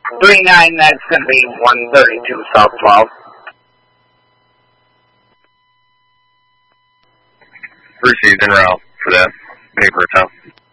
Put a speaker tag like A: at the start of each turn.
A: 39, that's going to be 132 South 12.
B: Received en route for that paper town.